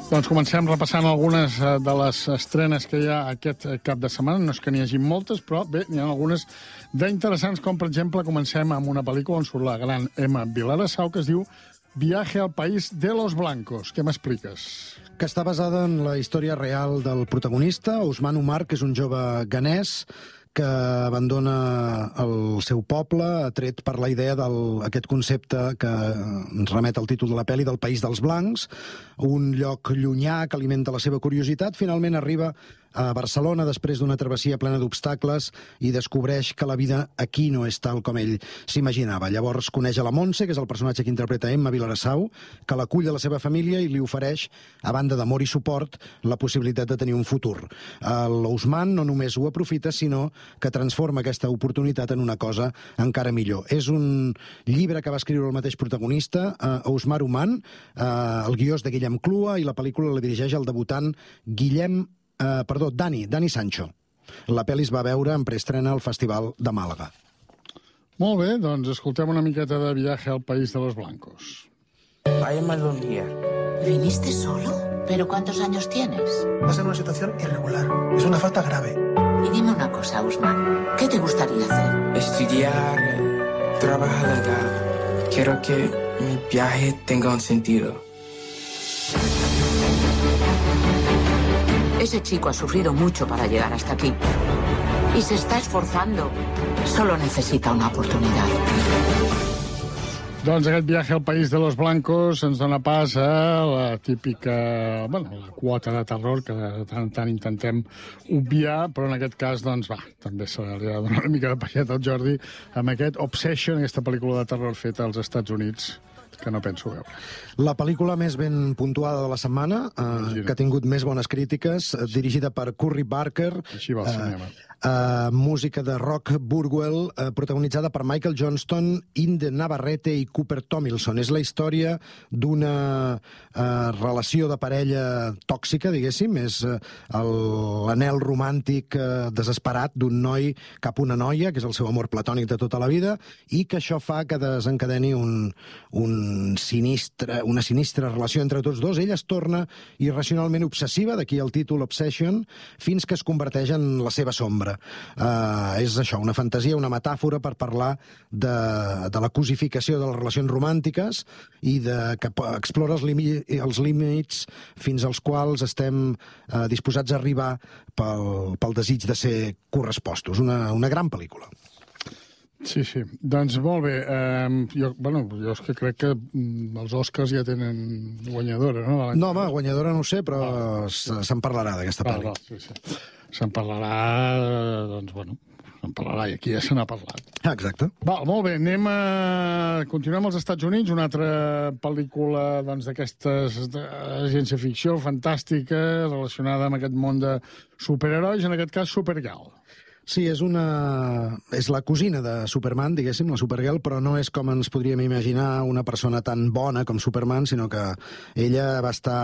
Doncs comencem repassant algunes de les estrenes que hi ha aquest cap de setmana. No és que n'hi hagi moltes, però bé, n'hi ha algunes d'interessants, com per exemple comencem amb una pel·lícula on surt la gran Emma Vilareçau, que es diu Viaje al país de los blancos. Què m'expliques? Que està basada en la història real del protagonista, Ousmane Oumar, que és un jove ganès que abandona el seu poble, atret per la idea d'aquest concepte que ens remet al títol de la pel·li del País dels Blancs, un lloc llunyà que alimenta la seva curiositat. Finalment arriba a Barcelona després d'una travessia plena d'obstacles i descobreix que la vida aquí no és tal com ell s'imaginava. Llavors coneix a la Montse, que és el personatge que interpreta Emma Vilareçau, que l'acull a la seva família i li ofereix, a banda d'amor i suport, la possibilitat de tenir un futur. L'Ousmane no només ho aprofita, sinó que transforma aquesta oportunitat en una cosa encara millor. És un llibre que va escriure el mateix protagonista, Ousmane Oumar, el guió és de Guillem Clua i la pel·lícula la dirigeix el debutant Dani Sancho. La pel·li es va veure en preestrena al Festival de Màlaga. Molt bé, doncs escoltem una miqueta de Viaje al país de los blancos. I am alone here. ¿Viniste solo? ¿Pero cuántos años tienes? Estás en una situación irregular. Es una falta grave. Y dime una cosa, Ousmane. ¿Qué te gustaría hacer? Estudiar, trabajar legal. Quiero que mi viaje tenga un sentido. Ese chico ha sufrido mucho para llegar hasta aquí. Y se está esforzando. Solo necesita una oportunidad. Doncs aquest Viaje al país de los blancos ens dona pas a la típica, la quota de terror que de tant en tant intentem obviar, però en aquest cas, doncs va, també se li ha de donar una mica de peixet al Jordi amb aquest Obsession, aquesta pel·lícula de terror feta als Estats Units, que no penso veure. La pel·lícula més ben puntuada de la setmana, que ha tingut més bones crítiques, dirigida per Curry Barker, Així va el cinema. Música de Rock Burwell, protagonitzada per Michael Johnston, Inde Navarrete i Cooper Tomilson. És la història d'una relació de parella tòxica, diguéssim, és l'anhel romàntic desesperat d'un noi cap a una noia, que és el seu amor platònic de tota la vida, i que això fa que desencadeni una sinistra relació entre tots dos. Ella es torna irracionalment obsessiva, d'aquí el títol Obsession, fins que es converteix en la seva sombra. És això, una fantasia, una metàfora per parlar de la cosificació de les relacions romàntiques i que explora els límits fins als quals estem disposats a arribar pel desig de ser correspostos. Una gran pel·lícula. Sí. Doncs molt bé. Jo és que crec que els Oscars ja tenen guanyadora, no? No, home, guanyadora no ho sé, però se'n parlarà d'aquesta pel·li. Sí. Se'n parlarà, se'n parlarà, i aquí ja se n'ha parlat. Exacte. Molt bé, continuem als Estats Units, una altra pel·lícula d'aquestes de ciència-ficció fantàstica relacionada amb aquest món de superherois, en aquest cas Supergirl. Sí, és la cosina de Superman, diguéssim, la Supergirl, però no és com ens podríem imaginar una persona tan bona com Superman, sinó que ella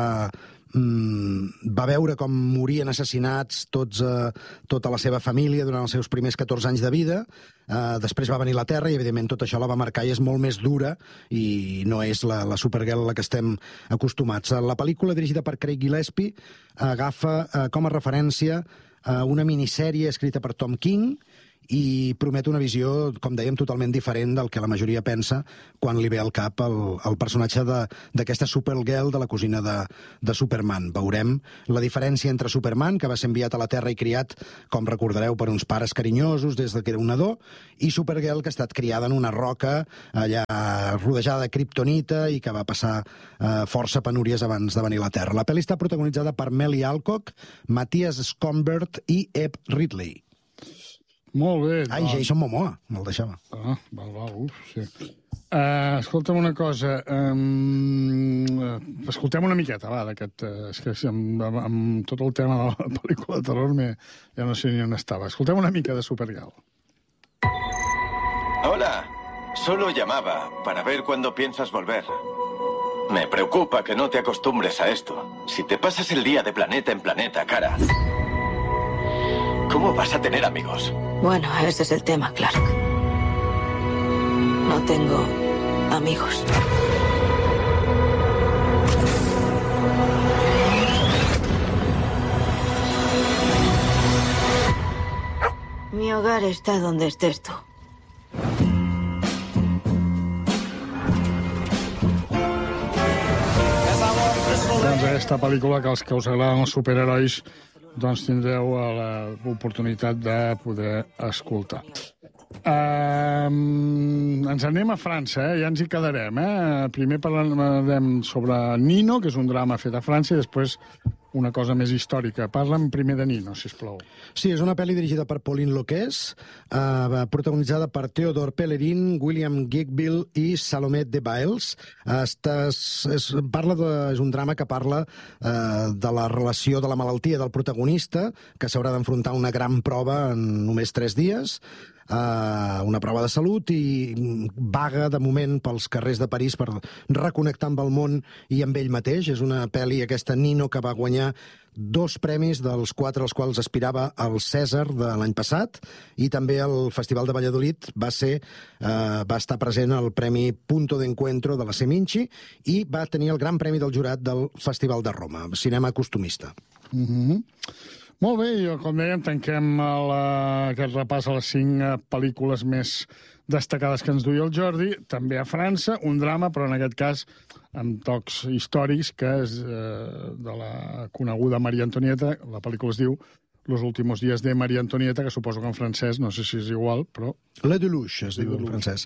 va veure com morien assassinats tota la seva família durant els seus primers 14 anys de vida. Després va venir la Terra i, evidentment, tot això la va marcar i és molt més dura i no és la Supergirl a la que estem acostumats. La pel·lícula, dirigida per Craig Gillespie, agafa com a referència una minissèrie escrita per Tom King i promet una visió, com dèiem, totalment diferent del que la majoria pensa quan li ve al cap el personatge d'aquesta Supergirl, de la cosina de Superman. Veurem la diferència entre Superman, que va ser enviat a la Terra i criat, com recordareu, per uns pares carinyosos des que era un nadó, i Supergirl, que ha estat criada en una roca allà rodejada de kriptonita i que va passar força penúries abans de venir a la Terra. La pel·li està protagonitzada per Melly Alcock, Matthias Schoenberg i Ebb Ridley. Molt bé. Ai, Jason Momoa, me'l deixava. Sí. Escolta'm una cosa. Escoltem una miqueta, d'aquest... És que amb tot el tema de la pel·lícula de terror ja no sé ni on estava. Escoltem una mica de Supergirl. Hola, solo llamaba para ver cuándo piensas volver. Me preocupa que no te acostumbres a esto. Si te pasas el día de planeta en planeta, cara... ¿Cómo vas a tener amigos? Bueno, ese es el tema, Clark. No tengo amigos. lugar está donde estés tú. Doncs aquesta pel·lícula, que els que us agraden els superherois, doncs tindreu l'oportunitat de poder escoltar. Ens anem a França, ja ens hi quedarem. Primer parlarem sobre Nino, que és un drama fet a França, i després una cosa més històrica. Parla'm primer de Nino, sisplau. Sí, és una pel·li dirigida per Pauline Loquès, protagonitzada per Theodore Pellerin, William Gigbill i Salomé de Biles. És un drama que parla de la relació de la malaltia del protagonista, que s'haurà d'enfrontar a una gran prova en només 3 dies, una prova de salut, i vaga de moment pels carrers de París per reconnectar amb el món i amb ell mateix. És una pel·li, aquesta Nino, que va guanyar 2 premis dels 4 als quals aspirava al Cèsar de l'any passat, i també el Festival de Valladolid va estar present al Premi Punto de Encuentro de la Seminci, i va tenir el gran premi del jurat del Festival de Roma, cinema costumista. Molt bé, i com dèiem, tanquem aquest repàs a les 5 pel·lícules més destacades que ens duia el Jordi, també a França, un drama, però en aquest cas amb tocs històrics, que és de la coneguda Maria Antonieta. La pel·lícula es diu Los últimos días de Maria Antonieta, que suposo que en francès, no sé si és igual, però... Le Deluxe, es diu en francès.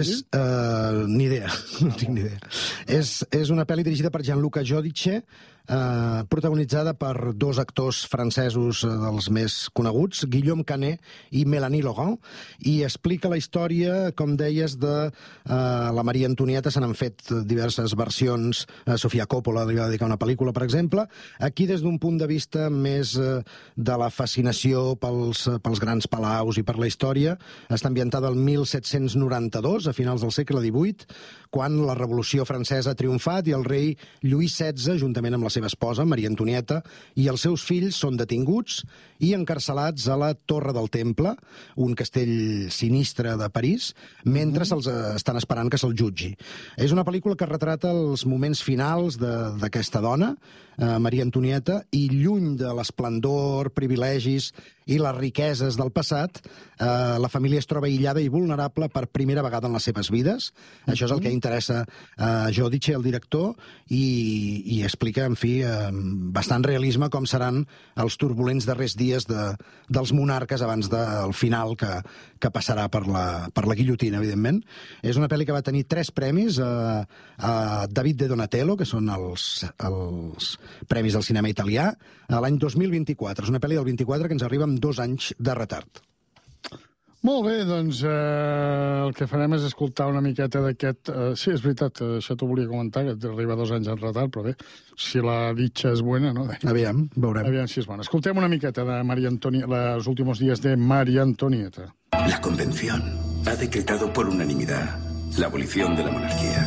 Ni idea, no tinc ni idea. És una pel·li dirigida per Gianluca Giudice, protagonitzada per 2 actors francesos dels més coneguts, Guillaume Canet i Mélanie Laurent, i explica la història, com deies, de la Maria Antonieta. Se n'han fet diverses versions. Sofia Coppola li va dedicar una pel·lícula, per exemple. Aquí, des d'un punt de vista més de la fascinació pels grans palaus i per la història, està ambientada al 1792, a finals del segle XVIII, quan la Revolució Francesa ha triomfat i el rei Lluís XVI, juntament amb la seva esposa, Maria Antonieta, i els seus fills són detinguts i encarcelats a la Torre del Temple, un castell sinistre de París, mentre se'ls estan esperant que se'l jutgi. És una pel·lícula que retrata els moments finals d'aquesta dona, Maria Antonieta, i lluny de l'esplendor, privilegis i les riqueses del passat, la família es troba aïllada i vulnerable per primera vegada en les seves vides. Això és el que interessa a Giudice, el director, i explica, en fi, bastant realisme com seran els turbulents darrers dies dels monarques abans del final que passarà per la guillotina, evidentment. És una pel·li que va tenir 3 premis a David de Donatello, que són els premis del cinema italià, l'any 2024. És una pel·li del 24 que ens arriba amb 2 anys de retard. Molt bé, doncs el que farem és escoltar una miqueta d'aquest... Sí, és veritat, això t'ho volia comentar, que arriba 2 anys en retard, però bé, si la dicha és bona, no? Aviam, veurem. Aviam si és bona. Escoltem una miqueta de María Antonieta, los últimos días de María Antonieta. La Convención ha decretado por unanimidad la abolición de la monarquía.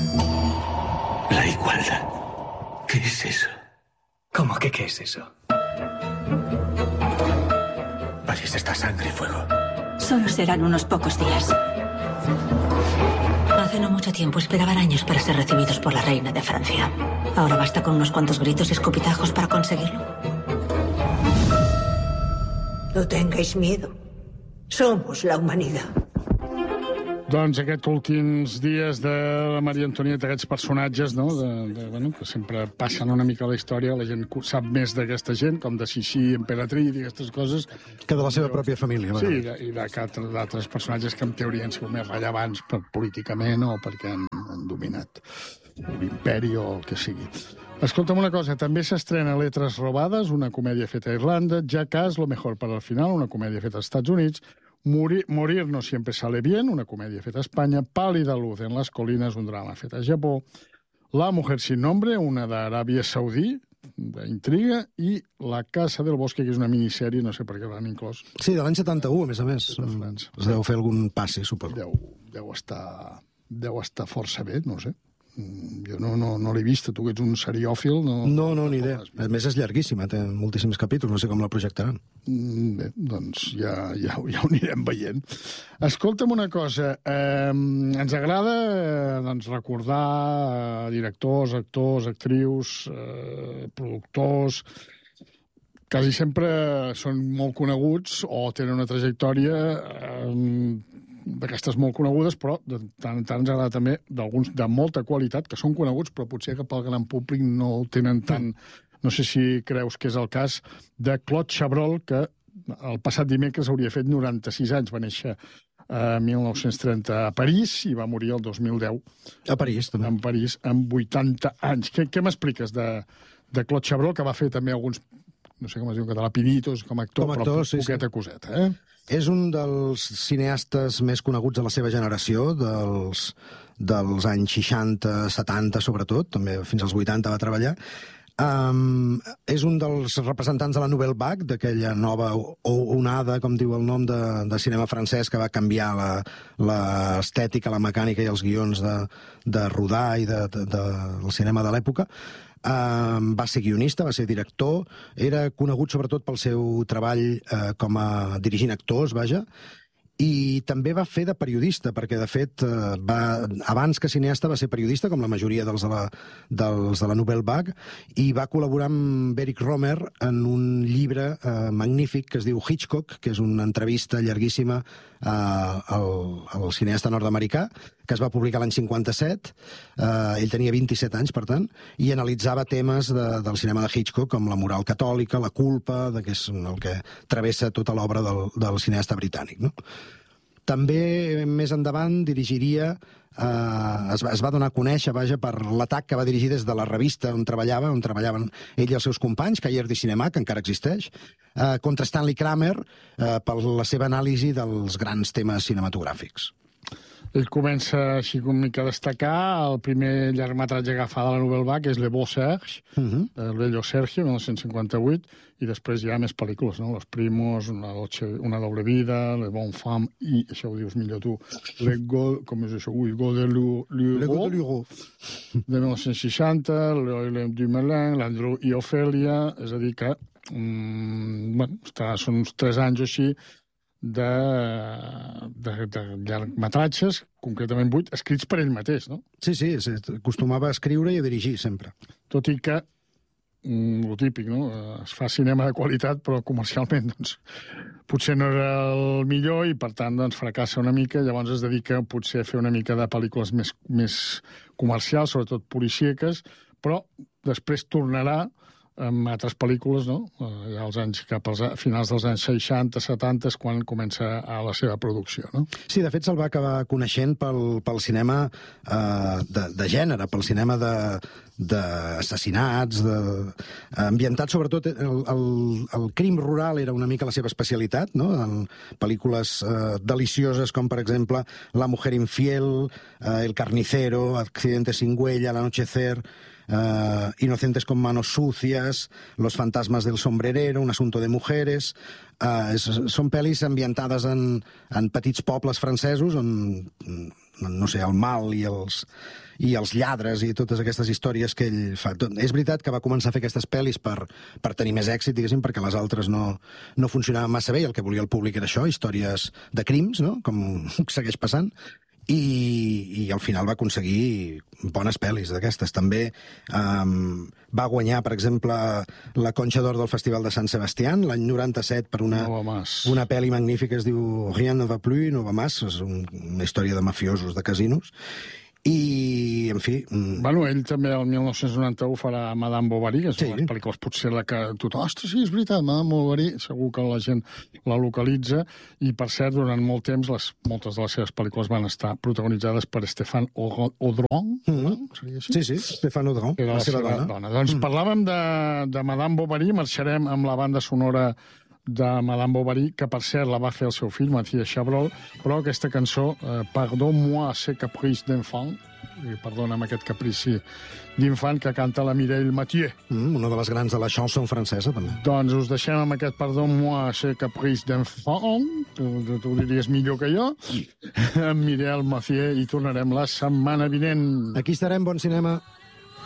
La igualdad. ¿Qué es eso? ¿Cómo que qué es eso? París está sangre y fuego. Solo serán unos pocos días. Hace no mucho tiempo esperaban años para ser recibidos por la reina de Francia. Ahora basta con unos cuantos gritos y escupitajos para conseguirlo. No tengáis miedo. Somos la humanidad. Doncs aquests últims dies de la Maria Antonieta, aquests personatges, no? Bueno, que sempre passen una mica a la història, la gent sap més d'aquesta gent, com de Sissi, Emperatriz i aquestes coses. Que de la seva pròpia família. Sí, i d'altres personatges que en teoria han sigut més rellevants políticament o perquè han dominat l'imperi o el que sigui. Escolta'm una cosa, també s'estrena Letras robades, una comèdia feta a Irlanda, Jackass, lo mejor para el final, una comèdia feta als Estats Units, Morir no siempre sale bien, una comèdia feta a Espanya, Pálida luz en las colinas, un drama fet a Japó, La mujer sin nombre, una d'Aràbia Saudí, d'intriga, i La casa del bosque, que és una minissèrie, no sé per què l'han inclòs. Sí, de l'any 71, a més a més. Es deu fer algun passi, suposo. Deu estar força bé, no sé. Jo no l'he vist, tu que ets un seriòfil... No, ni idea. A més, és llarguíssima, té moltíssims capítols, no sé com la projectaran. Bé, doncs ja ho anirem veient. Escolta'm una cosa, ens agrada recordar directors, actors, actrius, productors, quasi sempre són molt coneguts o tenen una trajectòria d'aquestes molt conegudes, però de tant en tant ens agrada també d'alguns de molta qualitat, que són coneguts, però potser que pel gran públic no ho tenen tant. No sé si creus que és el cas de Claude Chabrol, que el passat dimecres hauria fet 96 anys. Va néixer a 1930 a París i va morir el 2010. A París, també. En París, amb 80 anys. Què m'expliques de Claude Chabrol, que va fer també alguns, no sé com es diu en català, pinitos, com a actor, però poqueta coseta, És un dels cineastes més coneguts de la seva generació, dels anys 60, 70, sobretot, també fins als 80 va treballar. És un dels representants de la Nouvelle Vague, d'aquella nova onada, com diu el nom, de cinema francès que va canviar l'estètica, la mecànica i els guions de rodar i del cinema de l'època. Va ser guionista, va ser director, era conegut sobretot pel seu treball com a dirigint actors, vaja, i també va fer de periodista, perquè, de fet, abans que cineasta va ser periodista, com la majoria dels de la Nouvelle Vague, i va col·laborar amb Eric Rohmer en un llibre magnífic que es diu Hitchcock, que és una entrevista llarguíssima al cineasta nord-americà, que es va publicar l'any 57, ell tenia 27 anys, per tant, i analitzava temes del cinema de Hitchcock, com la moral catòlica, la culpa, que és el que travessa tota l'obra del cineasta britànic, no? També, més endavant, dirigiria... es va donar a conèixer, vaja, per l'atac que va dirigir des de la revista on treballaven ell i els seus companys, Cahiers du Cinéma, que encara existeix, contra Stanley Kramer, per la seva anàlisi dels grans temes cinematogràfics. Ell comença així una mica a destacar. El primer llargmetratge que fa de la Nouvelle Vague és Le Beau Serge, El Bello Sergio, 1958, i després hi ha més pel·lícules, no? Los Primos, Una doble vida, Le Bon Femme, i això ho dius millor tu, Le Gaud de l'Hugo, de 1960, Le du Melin, l'Andrew i Ophelia, és a dir que són uns 3 anys o així de llargmetratges, concretament 8, escrits per ell mateix, no? Sí, acostumava a escriure i a dirigir, sempre. Tot i que, lo típic, no? Es fa cinema de qualitat, però comercialment, doncs, potser no era el millor i, per tant, doncs, fracassa una mica, llavors es dedica potser a fer una mica de pel·lícules més comercials, sobretot policíaques, però després tornarà amb altres pel·lícules, no? Ja cap als finals dels anys 60, 70, és quan comença la seva producció, no? Sí, de fet se'l va acabar coneixent pel cinema de gènere, pel cinema d'assassinats, ambientat sobretot... El crim rural era una mica la seva especialitat, no? En pel·lícules delicioses com, per exemple, La mujer infiel, El carnicero, Accidente sin huella, L'anochecer... Inocentes con manos sucias, Los fantasmas del sombrerero, Un asunto de mujeres. Són pel·lis ambientades en petits pobles francesos on, no sé, el mal i els lladres i totes aquestes històries que ell fa. És veritat que va començar a fer aquestes pel·lis per tenir més èxit, diguéssim, perquè les altres no funcionaven massa bé i el que volia el públic era això, històries de crims, no? Com segueix passant. I al final va aconseguir bones pel·lis d'aquestes. També va guanyar, per exemple, la Concha d'Or del Festival de Sant Sebastián l'any 97 per una pel·li magnífica que es diu Rien ne va plus, no va más, és una història de mafiosos de casinos. I, en fi... Bueno, ell també el 1991 farà Madame Bovary, que és una de les pel·lícules potser la que tothom... Ostres, sí, és veritat, Madame Bovary, segur que la gent la localitza, i, per cert, durant molt temps, moltes de les seves pel·lícules van estar protagonitzades per Stéphane Audran, seria així? Sí, Stéphane Audran, la seva dona. Doncs parlàvem de Madame Bovary, marxarem amb la banda sonora de Madame Bovary, que per cert la va fer el seu fill, Mathieu Chabrol, però aquesta cançó, Pardonne-moi ce caprice d'enfant, perdona'm aquest caprici d'infant, que canta la Mireille Mathieu. Una de les grans de la chanson francesa, també. Doncs us deixem amb aquest Pardonne-moi ce caprice d'enfant, tu ho diries millor que jo, amb Mireille Mathieu, i tornarem la setmana vinent. Aquí estarem, bon cinema.